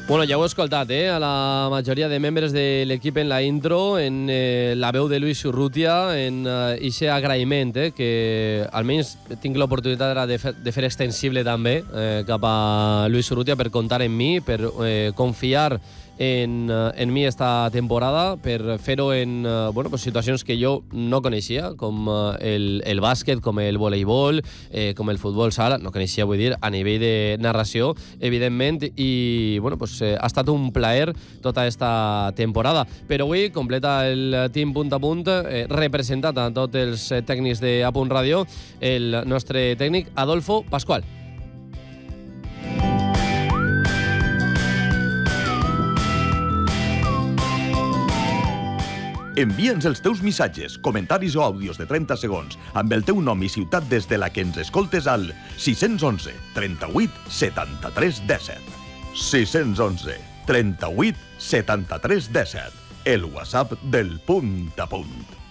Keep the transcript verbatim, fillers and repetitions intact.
Bueno, ja ho he escoltat, eh? A la majoria de membres de l'equip en la intro, en eh, la veu de Luis Urrutia, en aquest eh, agraïment, eh? Que almenys tinc l'oportunitat de, fer, de fer extensible també eh, cap a Luis Urrutia per comptar en mi, per eh, confiar en, en mi esta temporada, per fer-ho en uh, bueno, pues situacions que jo no coneixia, com uh, el, el bàsquet, com el voleibol, eh, com el futbol sala, no coneixia, vull dir, a nivell de narració, evidentment, i bueno, pues, eh, ha estat un plaer tota esta temporada. Però avui completa el team punt a punt, eh, representat a tots els tècnics de A Punt Ràdio, el nostre tècnic Adolfo Pascual. Envia'ns els teus missatges, comentaris o àudios de trenta segons amb el teu nom i ciutat des de la que ens escoltes al sis u u, trenta-vuit, setanta-tres, disset. sis u u, trenta-vuit, setanta-tres, disset. El WhatsApp del Punt a Punt.